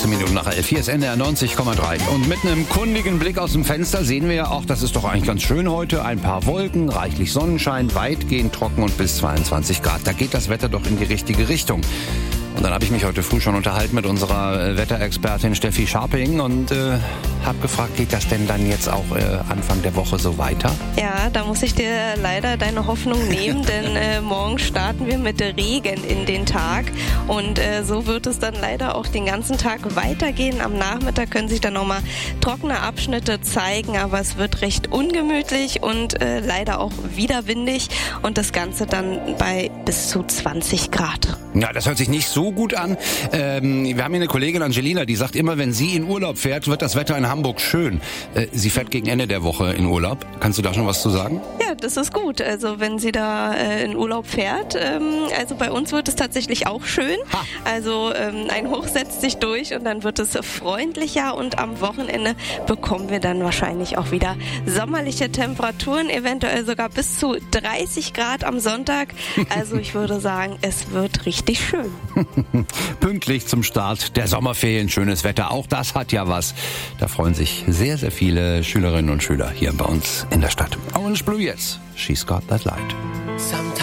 14 Minuten nach 11. Hier ist NDR 90,3. Und mit einem kundigen Blick aus dem Fenster sehen wir ja auch, das ist doch eigentlich ganz schön heute. Ein paar Wolken, reichlich Sonnenschein, weitgehend trocken und bis 22 Grad. Da geht das Wetter doch in die richtige Richtung. Und dann habe ich mich heute früh schon unterhalten mit unserer Wetterexpertin Steffi Scharping und habe gefragt, geht das denn dann jetzt auch Anfang der Woche so weiter? Ja, da muss ich dir leider deine Hoffnung nehmen, denn morgen starten wir mit Regen in den Tag und so wird es dann leider auch den ganzen Tag weitergehen. Am Nachmittag können sich dann nochmal trockene Abschnitte zeigen, aber es wird recht ungemütlich und leider auch wieder windig und das Ganze dann bei bis zu 20 Grad. Ja, das hört sich nicht so gut an. Wir haben hier eine Kollegin Angelina, die sagt immer, wenn sie in Urlaub fährt, wird das Wetter in Hamburg schön. Sie fährt gegen Ende der Woche in Urlaub. Kannst du da schon was zu sagen? Ja, das ist gut. Also wenn sie da in Urlaub fährt, also bei uns wird es tatsächlich auch schön. Ha. Also ein Hoch setzt sich durch und dann wird es freundlicher und am Wochenende bekommen wir dann wahrscheinlich auch wieder sommerliche Temperaturen, eventuell sogar bis zu 30 Grad am Sonntag. Also ich würde sagen, es wird richtig schön. Pünktlich zum Start der Sommerferien, schönes Wetter. Auch das hat ja was. Da freuen sich sehr, sehr viele Schülerinnen und Schüler hier bei uns in der Stadt. Orange Blue jetzt. She's got that light.